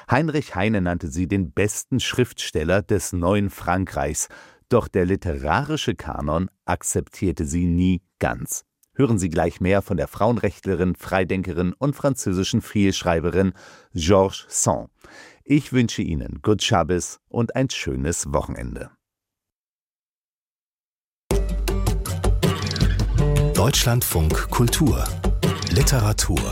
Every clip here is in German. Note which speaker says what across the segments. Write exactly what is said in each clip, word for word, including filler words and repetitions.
Speaker 1: Heinrich Heine nannte sie den besten Schriftsteller des neuen Frankreichs. Doch der literarische Kanon akzeptierte sie nie ganz. Hören Sie gleich mehr von der Frauenrechtlerin, Freidenkerin und französischen Vielschreiberin Georges Sand. Ich wünsche Ihnen Good Shabbos und ein schönes Wochenende.
Speaker 2: Deutschlandfunk Kultur Literatur.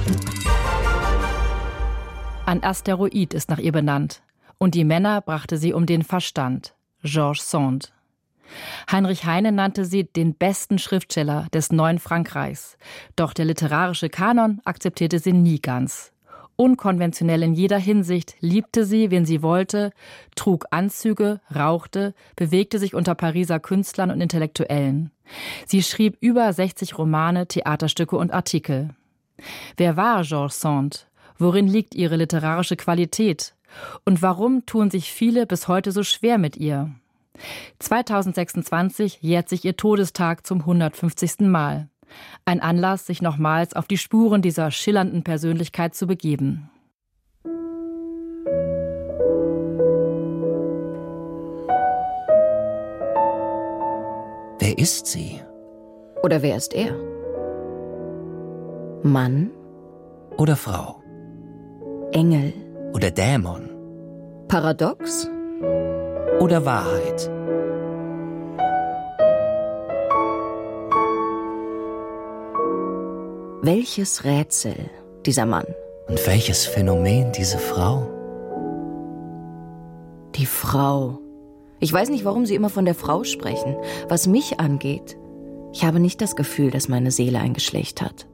Speaker 3: Ein Asteroid ist nach ihr benannt. Und die Männer brachte sie um den Verstand. Georges Sand. Heinrich Heine nannte sie den besten Schriftsteller des neuen Frankreichs. Doch der literarische Kanon akzeptierte sie nie ganz. Unkonventionell in jeder Hinsicht, liebte sie, wen sie wollte, trug Anzüge, rauchte, bewegte sich unter Pariser Künstlern und Intellektuellen. Sie schrieb über sechzig Romane, Theaterstücke und Artikel. Wer war Georges Sand? Worin liegt ihre literarische Qualität? Und warum tun sich viele bis heute so schwer mit ihr? zweitausendsechsundzwanzig jährt sich ihr Todestag zum hundertfünfzigsten Mal. Ein Anlass, sich nochmals auf die Spuren dieser schillernden Persönlichkeit zu begeben.
Speaker 4: Wer ist sie?
Speaker 5: Oder wer ist er? Mann?
Speaker 4: Oder Frau?
Speaker 5: Engel?
Speaker 4: Oder Dämon?
Speaker 5: Paradox?
Speaker 4: Oder Wahrheit?
Speaker 5: Welches Rätsel, dieser Mann?
Speaker 4: Und welches Phänomen, diese Frau?
Speaker 5: Die Frau. Ich weiß nicht, warum Sie immer von der Frau sprechen. Was mich angeht, ich habe nicht das Gefühl, dass meine Seele ein Geschlecht hat.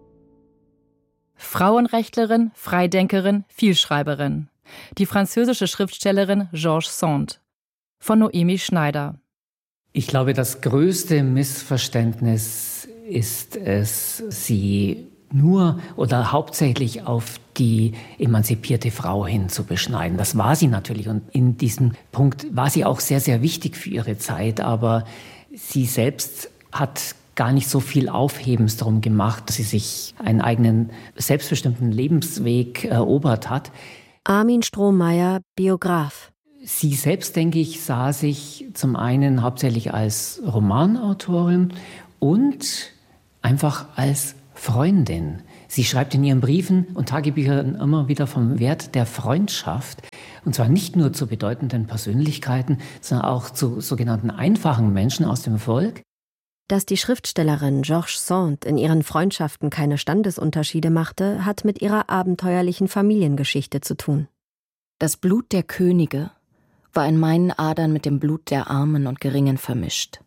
Speaker 3: Frauenrechtlerin, Freidenkerin, Vielschreiberin. Die französische Schriftstellerin Georges Sand. Von Noemi Schneider.
Speaker 6: Ich glaube, das größte Missverständnis ist es, sie nur oder hauptsächlich auf die emanzipierte Frau hin zu beschneiden. Das war sie natürlich und in diesem Punkt war sie auch sehr, sehr wichtig für ihre Zeit, aber sie selbst hat gar nicht so viel Aufhebens darum gemacht, dass sie sich einen eigenen selbstbestimmten Lebensweg erobert hat.
Speaker 7: Armin Strohmeier, Biograf.
Speaker 6: Sie selbst, denke ich, sah sich zum einen hauptsächlich als Romanautorin und einfach als Freundin. Sie schreibt in ihren Briefen und Tagebüchern immer wieder vom Wert der Freundschaft. Und zwar nicht nur zu bedeutenden Persönlichkeiten, sondern auch zu sogenannten einfachen Menschen aus dem Volk.
Speaker 7: Dass die Schriftstellerin Georges Sand in ihren Freundschaften keine Standesunterschiede machte, hat mit ihrer abenteuerlichen Familiengeschichte zu tun.
Speaker 5: Das Blut der Könige war in meinen Adern mit dem Blut der Armen und Geringen vermischt.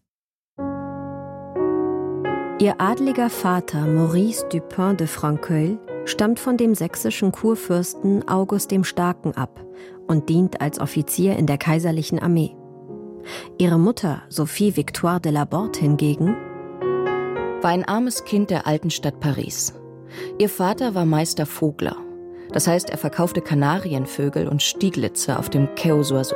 Speaker 7: Ihr adliger Vater Maurice Dupin de Franqueuil stammt von dem sächsischen Kurfürsten August dem Starken ab und dient als Offizier in der kaiserlichen Armee. Ihre Mutter, Sophie Victoire de la Borte hingegen,
Speaker 5: war ein armes Kind der alten Stadt Paris. Ihr Vater war Meister Vogler. Das heißt, er verkaufte Kanarienvögel und Stieglitze auf dem Quai aux Oiseaux.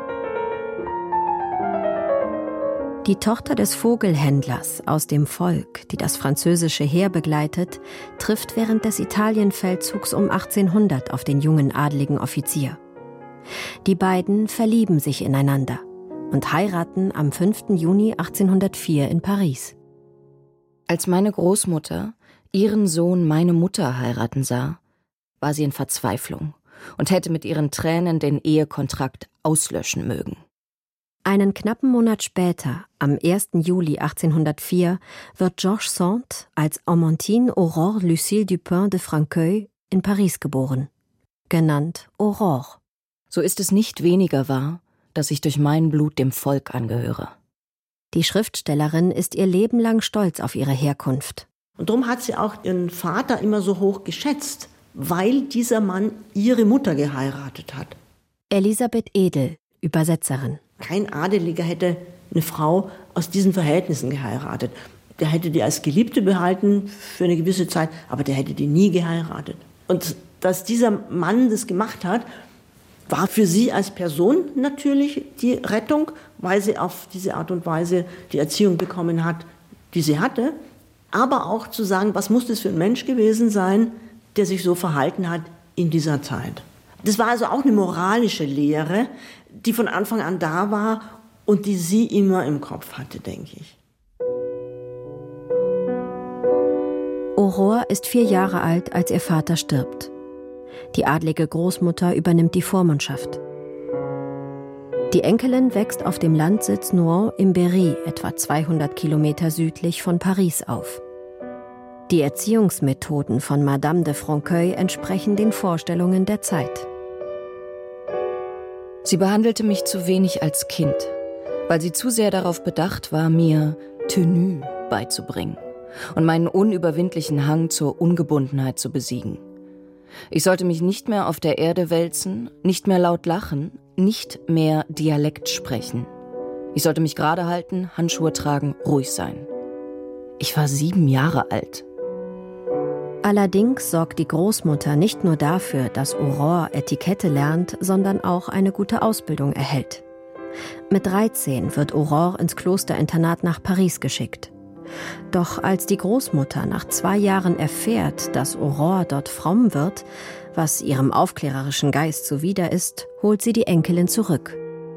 Speaker 7: Die Tochter des Vogelhändlers aus dem Volk, die das französische Heer begleitet, trifft während des Italienfeldzugs um achtzehnhundert auf den jungen adligen Offizier. Die beiden verlieben sich ineinander und heiraten am fünften Juni achtzehnhundertvier in Paris.
Speaker 5: Als meine Großmutter ihren Sohn meine Mutter heiraten sah, war sie in Verzweiflung und hätte mit ihren Tränen den Ehekontrakt auslöschen mögen.
Speaker 7: Einen knappen Monat später, am ersten Juli achtzehnhundertvier, wird Georges Sand als Amantine Aurore Lucille Dupin de Franqueuil in Paris geboren, genannt Aurore.
Speaker 5: So ist es nicht weniger wahr, dass ich durch mein Blut dem Volk angehöre.
Speaker 7: Die Schriftstellerin ist ihr Leben lang stolz auf ihre Herkunft.
Speaker 8: Und darum hat sie auch ihren Vater immer so hoch geschätzt, weil dieser Mann ihre Mutter geheiratet hat.
Speaker 7: Elisabeth Edel, Übersetzerin.
Speaker 8: Kein Adeliger hätte eine Frau aus diesen Verhältnissen geheiratet. Der hätte die als Geliebte behalten für eine gewisse Zeit, aber der hätte die nie geheiratet. Und dass dieser Mann das gemacht hat, war für sie als Person natürlich die Rettung, weil sie auf diese Art und Weise die Erziehung bekommen hat, die sie hatte. Aber auch zu sagen, was muss das für ein Mensch gewesen sein, der sich so verhalten hat in dieser Zeit. Das war also auch eine moralische Lehre, die von Anfang an da war und die sie immer im Kopf hatte, denke ich.
Speaker 7: Aurore ist vier Jahre alt, als ihr Vater stirbt. Die adlige Großmutter übernimmt die Vormundschaft. Die Enkelin wächst auf dem Landsitz Nohant im Berry, etwa zweihundert Kilometer südlich von Paris, auf. Die Erziehungsmethoden von Madame de Francueil entsprechen den Vorstellungen der Zeit.
Speaker 5: Sie behandelte mich zu wenig als Kind, weil sie zu sehr darauf bedacht war, mir Tenue beizubringen und meinen unüberwindlichen Hang zur Ungebundenheit zu besiegen. Ich sollte mich nicht mehr auf der Erde wälzen, nicht mehr laut lachen, nicht mehr Dialekt sprechen. Ich sollte mich gerade halten, Handschuhe tragen, ruhig sein. Ich war sieben Jahre alt.
Speaker 7: Allerdings sorgt die Großmutter nicht nur dafür, dass Aurore Etikette lernt, sondern auch eine gute Ausbildung erhält. Mit dreizehn wird Aurore ins Klosterinternat nach Paris geschickt. Doch als die Großmutter nach zwei Jahren erfährt, dass Aurore dort fromm wird, was ihrem aufklärerischen Geist zuwider ist, holt sie die Enkelin zurück.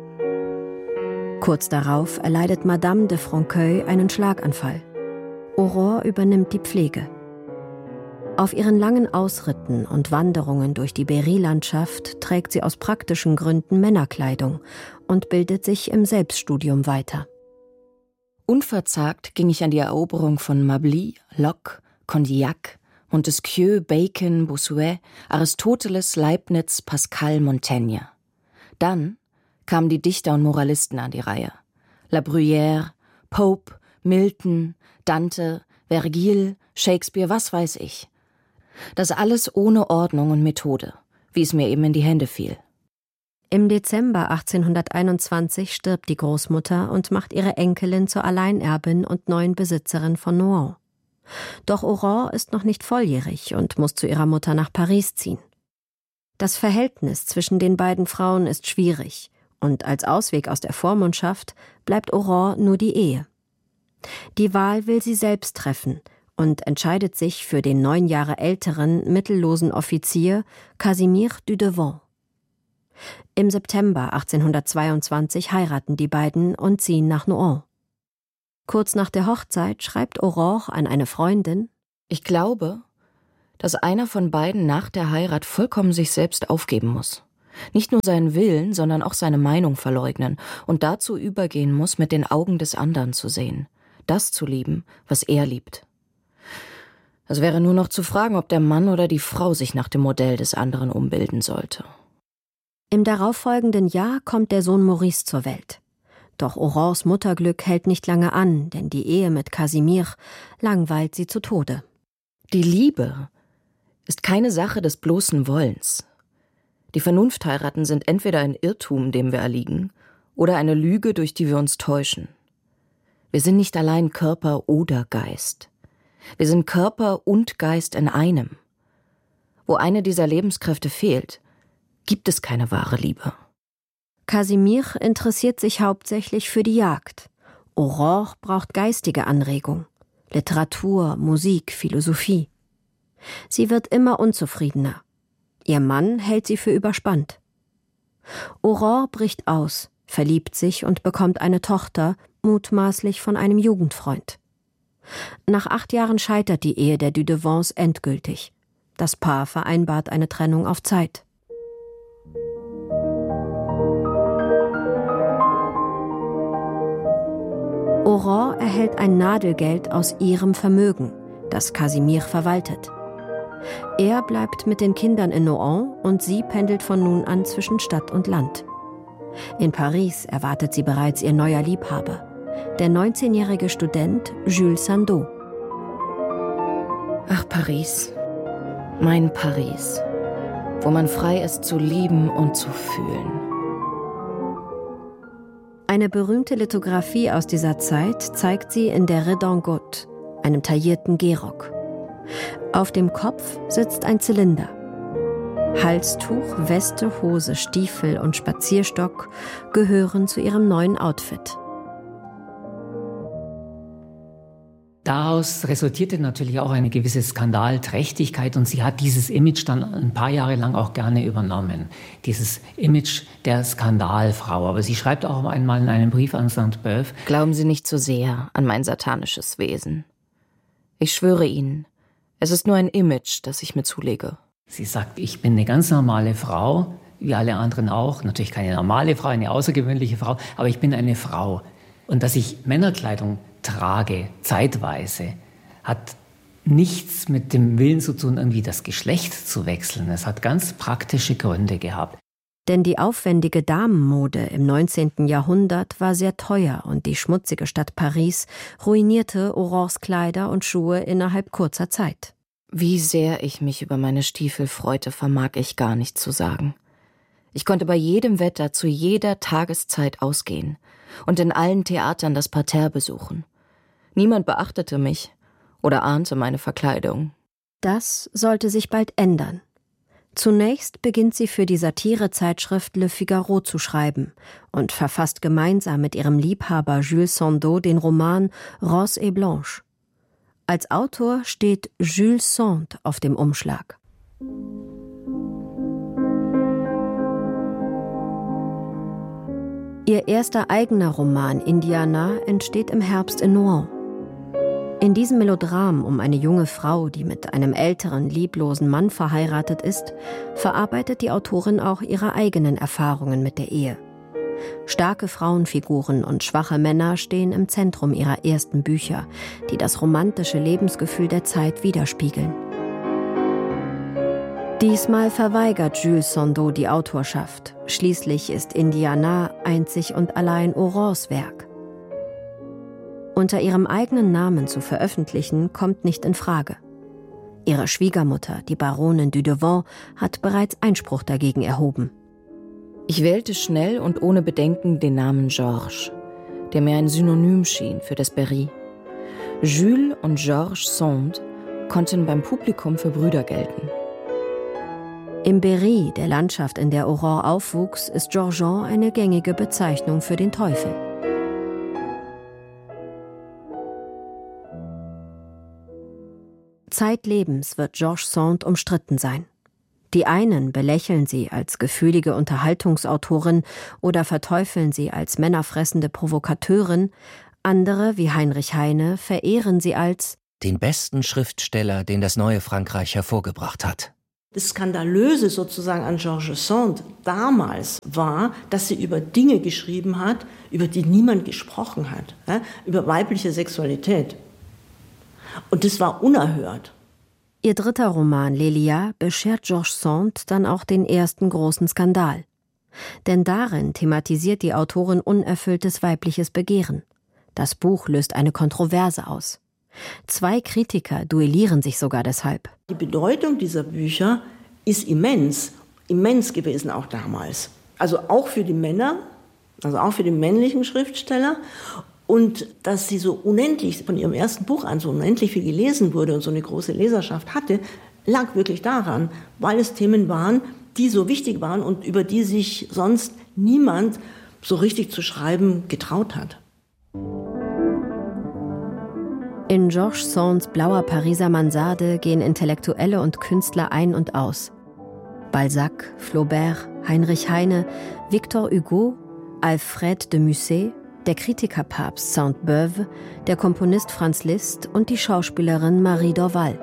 Speaker 7: Kurz darauf erleidet Madame de Francueil einen Schlaganfall. Aurore übernimmt die Pflege. Auf ihren langen Ausritten und Wanderungen durch die Berry-Landschaft trägt sie aus praktischen Gründen Männerkleidung und bildet sich im Selbststudium weiter.
Speaker 5: Unverzagt ging ich an die Eroberung von Mably, Locke, Condillac, Montesquieu, Bacon, Bossuet, Aristoteles, Leibniz, Pascal, Montaigne. Dann kamen die Dichter und Moralisten an die Reihe. La Bruyère, Pope, Milton, Dante, Vergil, Shakespeare, was weiß ich. Das alles ohne Ordnung und Methode, wie es mir eben in die Hände fiel.
Speaker 7: Im Dezember achtzehnhunderteinundzwanzig stirbt die Großmutter und macht ihre Enkelin zur Alleinerbin und neuen Besitzerin von Nohant. Doch Aurore ist noch nicht volljährig und muss zu ihrer Mutter nach Paris ziehen. Das Verhältnis zwischen den beiden Frauen ist schwierig und als Ausweg aus der Vormundschaft bleibt Aurore nur die Ehe. Die Wahl will sie selbst treffen und entscheidet sich für den neun Jahre älteren, mittellosen Offizier Casimir Dudevant. Im September achtzehnhundertzweiundzwanzig heiraten die beiden und ziehen nach Nohant. Kurz nach der Hochzeit schreibt Aurore an eine Freundin:
Speaker 5: Ich glaube, dass einer von beiden nach der Heirat vollkommen sich selbst aufgeben muss. Nicht nur seinen Willen, sondern auch seine Meinung verleugnen und dazu übergehen muss, mit den Augen des anderen zu sehen, das zu lieben, was er liebt. Es wäre nur noch zu fragen, ob der Mann oder die Frau sich nach dem Modell des anderen umbilden sollte.
Speaker 7: Im darauffolgenden Jahr kommt der Sohn Maurice zur Welt. Doch Aurores Mutterglück hält nicht lange an, denn die Ehe mit Casimir langweilt sie zu Tode.
Speaker 5: Die Liebe ist keine Sache des bloßen Wollens. Die Vernunftheiraten sind entweder ein Irrtum, dem wir erliegen, oder eine Lüge, durch die wir uns täuschen. Wir sind nicht allein Körper oder Geist. Wir sind Körper und Geist in einem. Wo eine dieser Lebenskräfte fehlt, gibt es keine wahre Liebe.
Speaker 7: Casimir interessiert sich hauptsächlich für die Jagd. Aurore braucht geistige Anregung, Literatur, Musik, Philosophie. Sie wird immer unzufriedener. Ihr Mann hält sie für überspannt. Aurore bricht aus, verliebt sich und bekommt eine Tochter, mutmaßlich von einem Jugendfreund. Nach acht Jahren scheitert die Ehe der Dudevants endgültig. Das Paar vereinbart eine Trennung auf Zeit. Aurore erhält ein Nadelgeld aus ihrem Vermögen, das Casimir verwaltet. Er bleibt mit den Kindern in Nohant und sie pendelt von nun an zwischen Stadt und Land. In Paris erwartet sie bereits ihr neuer Liebhaber, der neunzehnjährige Student Jules Sandeau.
Speaker 5: Ach, Paris, mein Paris, wo man frei ist zu lieben und zu fühlen.
Speaker 7: Eine berühmte Lithografie aus dieser Zeit zeigt sie in der Redingote, einem taillierten Gehrock. Auf dem Kopf sitzt ein Zylinder. Halstuch, Weste, Hose, Stiefel und Spazierstock gehören zu ihrem neuen Outfit.
Speaker 6: Daraus resultierte natürlich auch eine gewisse Skandalträchtigkeit und sie hat dieses Image dann ein paar Jahre lang auch gerne übernommen. Dieses Image der Skandalfrau. Aber sie schreibt auch einmal in einem Brief an Sainte-Beuve:
Speaker 5: Glauben Sie nicht so sehr an mein satanisches Wesen. Ich schwöre Ihnen, es ist nur ein Image, das ich mir zulege.
Speaker 6: Sie sagt, ich bin eine ganz normale Frau, wie alle anderen auch. Natürlich keine normale Frau, eine außergewöhnliche Frau, aber ich bin eine Frau. Und dass ich Männerkleidung trage, zeitweise, hat nichts mit dem Willen zu tun, irgendwie das Geschlecht zu wechseln. Es hat ganz praktische Gründe gehabt.
Speaker 7: Denn die aufwendige Damenmode im neunzehnten Jahrhundert war sehr teuer und die schmutzige Stadt Paris ruinierte Aurores Kleider und Schuhe innerhalb kurzer Zeit.
Speaker 5: Wie sehr ich mich über meine Stiefel freute, vermag ich gar nicht zu sagen. Ich konnte bei jedem Wetter zu jeder Tageszeit ausgehen und in allen Theatern das Parterre besuchen. Niemand beachtete mich oder ahnte meine Verkleidung.
Speaker 7: Das sollte sich bald ändern. Zunächst beginnt sie für die Satirezeitschrift Le Figaro zu schreiben und verfasst gemeinsam mit ihrem Liebhaber Jules Sandeau den Roman Rose et Blanche. Als Autor steht Jules Sand auf dem Umschlag. Ihr erster eigener Roman Indiana entsteht im Herbst in Nohant. In diesem Melodram um eine junge Frau, die mit einem älteren, lieblosen Mann verheiratet ist, verarbeitet die Autorin auch ihre eigenen Erfahrungen mit der Ehe. Starke Frauenfiguren und schwache Männer stehen im Zentrum ihrer ersten Bücher, die das romantische Lebensgefühl der Zeit widerspiegeln. Diesmal verweigert Jules Sandeau die Autorschaft. Schließlich ist Indiana einzig und allein Aurores Werk. Unter ihrem eigenen Namen zu veröffentlichen, kommt nicht in Frage. Ihre Schwiegermutter, die Baronin Dudevant, hat bereits Einspruch dagegen erhoben.
Speaker 5: Ich wählte schnell und ohne Bedenken den Namen Georges, der mir ein Synonym schien für das Berry. Jules und Georges Sand konnten beim Publikum für Brüder gelten.
Speaker 7: Im Berry, der Landschaft, in der Aurore aufwuchs, ist Georgeon eine gängige Bezeichnung für den Teufel. Zeitlebens wird Georges Sand umstritten sein. Die einen belächeln sie als gefühlige Unterhaltungsautorin oder verteufeln sie als männerfressende Provokateurin, andere, wie Heinrich Heine, verehren sie als
Speaker 4: den besten Schriftsteller, den das neue Frankreich hervorgebracht hat.
Speaker 8: Das Skandalöse sozusagen an Georges Sand damals war, dass sie über Dinge geschrieben hat, über die niemand gesprochen hat, ja, über weibliche Sexualität. Und das war unerhört.
Speaker 7: Ihr dritter Roman Lélia beschert Georges Sand dann auch den ersten großen Skandal. Denn darin thematisiert die Autorin unerfülltes weibliches Begehren. Das Buch löst eine Kontroverse aus. Zwei Kritiker duellieren sich sogar deshalb.
Speaker 8: Die Bedeutung dieser Bücher ist immens, immens gewesen auch damals. Also auch für die Männer, also auch für den männlichen Schriftsteller. Und dass sie so unendlich, von ihrem ersten Buch an, so unendlich viel gelesen wurde und so eine große Leserschaft hatte, lag wirklich daran, weil es Themen waren, die so wichtig waren und über die sich sonst niemand so richtig zu schreiben getraut hat.
Speaker 7: In Georges Sands blauer Pariser Mansarde gehen Intellektuelle und Künstler ein und aus. Balzac, Flaubert, Heinrich Heine, Victor Hugo, Alfred de Musset, der Kritikerpapst Sainte-Beuve, der Komponist Franz Liszt und die Schauspielerin Marie Dorval.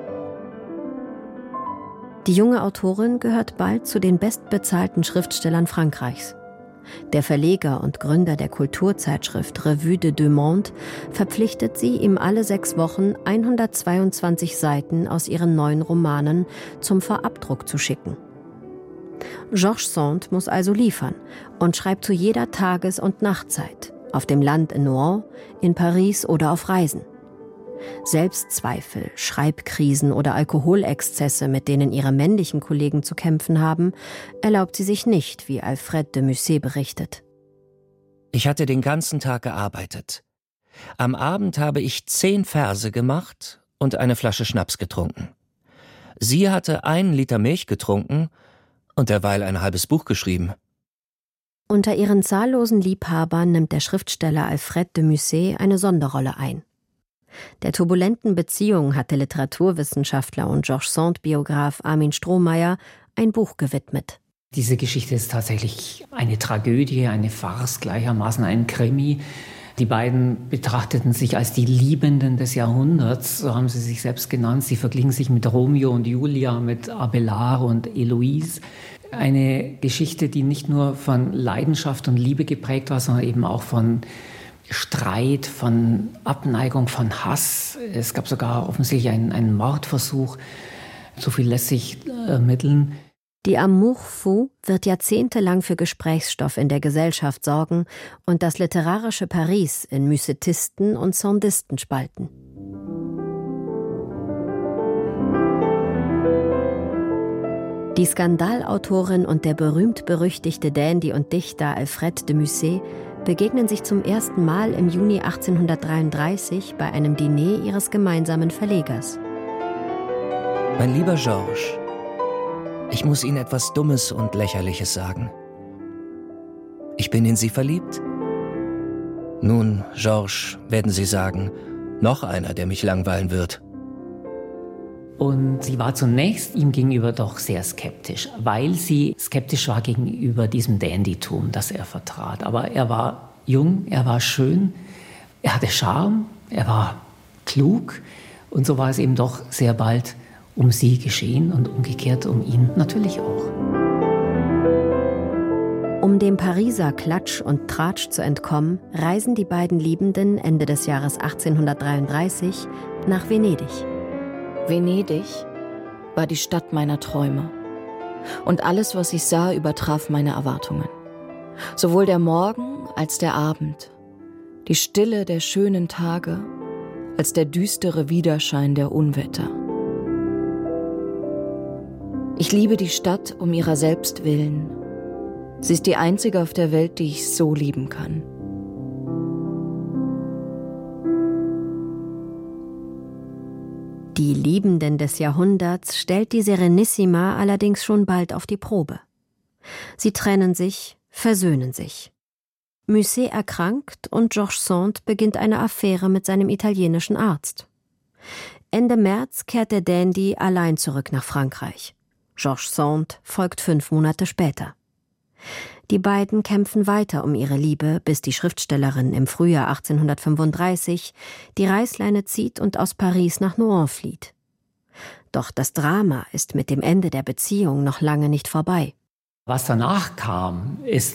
Speaker 7: Die junge Autorin gehört bald zu den bestbezahlten Schriftstellern Frankreichs. Der Verleger und Gründer der Kulturzeitschrift Revue de Deux Mondes verpflichtet sie, ihm alle sechs Wochen hundertzweiundzwanzig Seiten aus ihren neuen Romanen zum Vorabdruck zu schicken. Georges Sand muss also liefern und schreibt zu jeder Tages- und Nachtzeit, auf dem Land in Nohant, in Paris oder auf Reisen. Selbstzweifel, Schreibkrisen oder Alkoholexzesse, mit denen ihre männlichen Kollegen zu kämpfen haben, erlaubt sie sich nicht, wie Alfred de Musset berichtet.
Speaker 4: Ich hatte den ganzen Tag gearbeitet. Am Abend habe ich zehn Verse gemacht und eine Flasche Schnaps getrunken. Sie hatte einen Liter Milch getrunken und derweil ein halbes Buch geschrieben.
Speaker 7: Unter ihren zahllosen Liebhabern nimmt der Schriftsteller Alfred de Musset eine Sonderrolle ein. Der turbulenten Beziehung hat der Literaturwissenschaftler und Georges Sand-Biograf Armin Strohmeier ein Buch gewidmet.
Speaker 6: Diese Geschichte ist tatsächlich eine Tragödie, eine Farce, gleichermaßen ein Krimi. Die beiden betrachteten sich als die Liebenden des Jahrhunderts, so haben sie sich selbst genannt. Sie verglichen sich mit Romeo und Julia, mit Abélard und Héloïse. Eine Geschichte, die nicht nur von Leidenschaft und Liebe geprägt war, sondern eben auch von Streit, von Abneigung, von Hass. Es gab sogar offensichtlich einen, einen Mordversuch. So viel lässt sich ermitteln.
Speaker 7: Die Amour fou wird jahrzehntelang für Gesprächsstoff in der Gesellschaft sorgen und das literarische Paris in Mussetisten und Sandisten spalten. Die Skandalautorin und der berühmt-berüchtigte Dandy und Dichter Alfred de Musset begegnen sich zum ersten Mal im Juni achtzehnhundertdreiunddreißig bei einem Diner ihres gemeinsamen Verlegers.
Speaker 4: Mein lieber Georges, ich muss Ihnen etwas Dummes und Lächerliches sagen. Ich bin in Sie verliebt. Nun, Georges, werden Sie sagen, noch einer, der mich langweilen wird.
Speaker 6: Und sie war zunächst ihm gegenüber doch sehr skeptisch, weil sie skeptisch war gegenüber diesem Dandytum, das er vertrat. Aber er war jung, er war schön, er hatte Charme, er war klug. Und so war es eben doch sehr bald um sie geschehen und umgekehrt um ihn natürlich auch.
Speaker 7: Um dem Pariser Klatsch und Tratsch zu entkommen, reisen die beiden Liebenden Ende des Jahres achtzehnhundertdreiunddreißig nach Venedig.
Speaker 5: Venedig war die Stadt meiner Träume. Und alles, was ich sah, übertraf meine Erwartungen. Sowohl der Morgen als der Abend, die Stille der schönen Tage, als der düstere Widerschein der Unwetter. Ich liebe die Stadt um ihrer selbst willen. Sie ist die einzige auf der Welt, die ich so lieben kann.
Speaker 7: Die Liebenden des Jahrhunderts stellt die Serenissima allerdings schon bald auf die Probe. Sie trennen sich, versöhnen sich. Musset erkrankt und Georges Sand beginnt eine Affäre mit seinem italienischen Arzt. Ende März kehrt der Dandy allein zurück nach Frankreich. Georges Sand folgt fünf Monate später. Die beiden kämpfen weiter um ihre Liebe, bis die Schriftstellerin im Frühjahr achtzehnhundertfünfunddreißig die Reißleine zieht und aus Paris nach Nohant flieht. Doch das Drama ist mit dem Ende der Beziehung noch lange nicht vorbei.
Speaker 6: Was danach kam, ist